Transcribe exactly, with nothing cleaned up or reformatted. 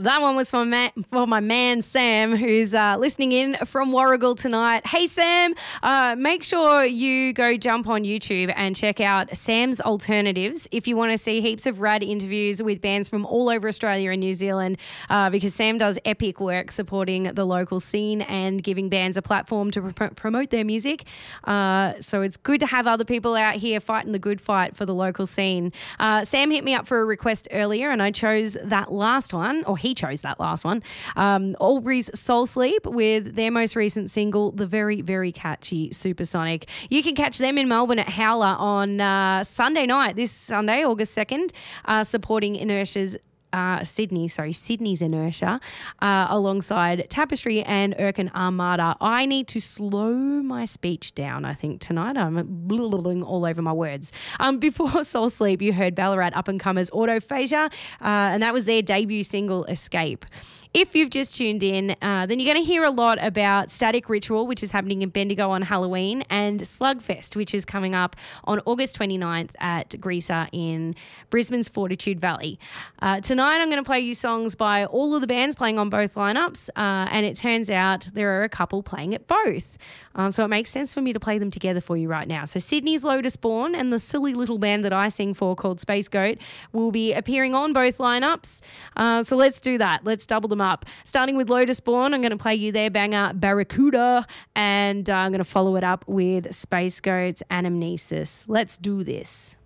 That one was for, ma- for my man Sam, who's uh, listening in from Warragul tonight. Hey, Sam, uh, make sure you go jump on YouTube and check out Sam's Alternatives if you want to see heaps of rad interviews with bands from all over Australia and New Zealand, uh, because Sam does epic work supporting the local scene and giving bands a platform to pr- promote their music. Uh, so it's good to have other people out here fighting the good fight for the local scene. Uh, Sam hit me up for a request earlier and I chose that last one, or he chose that last one, um, Albury's Soul Sleep with their most recent single, the very, very catchy Supersonic. You can catch them in Melbourne at Howler on uh, Sunday night, this Sunday, August second, uh, supporting Inertia's Uh, Sydney, sorry, Sydney's Inertia, uh, alongside Tapestry and Erkin Armada. I need to slow my speech down, I think, tonight. I'm blulling all over my words. Um, before Soul Sleep, you heard Ballarat up-and-comers Autophagia, uh, and that was their debut single, Escape. If you've just tuned in, uh, then you're going to hear a lot about Static Ritual, which is happening in Bendigo on Halloween, and Slugfest, which is coming up on August twenty-ninth at Greaser in Brisbane's Fortitude Valley. Uh, tonight I'm going to play you songs by all of the bands playing on both lineups, uh, and it turns out there are a couple playing at both. Um, so it makes sense for me to play them together for you right now. So Sydney's Lotus Born and the silly little band that I sing for called Space Goat will be appearing on both lineups. Uh, so let's do that. Let's double them up. Starting with Lotus Born, I'm going to play you their banger Barracuda, and uh, I'm going to follow it up with Space Goat's Anamnesis. Let's do this.